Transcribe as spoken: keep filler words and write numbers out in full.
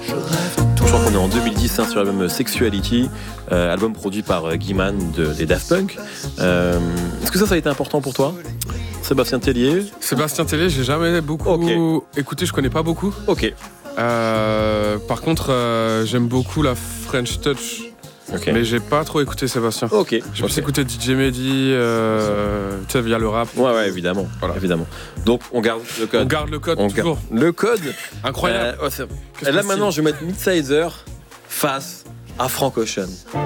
Je crois qu'on est en deux mille dix hein, sur l'album Sexuality, euh, album produit par euh, Guy Mann de, des Daft Punk. Euh, est-ce que ça, ça a été important pour toi ? Sébastien Tellier ? Sébastien Tellier, j'ai jamais beaucoup okay. écouté, je connais pas beaucoup. Ok. Euh, par contre, euh, j'aime beaucoup la French Touch. Okay. Mais j'ai pas trop écouté Sébastien. Ok. J'ai okay. plus écouté D J Mehdi, euh, tu sais, via le rap. Ouais, ouais, évidemment. Voilà. évidemment. Donc, on garde le code. On garde le code, on toujours. Garde le code. Incroyable. Euh, ouais, et là, maintenant, je vais mettre Midsizer face à Frank Ocean.